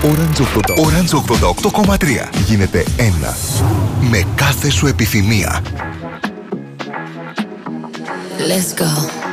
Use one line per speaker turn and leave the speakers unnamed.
Orange 88,3. Γίνεται ένα με κάθε σου επιθυμία.
Let's go.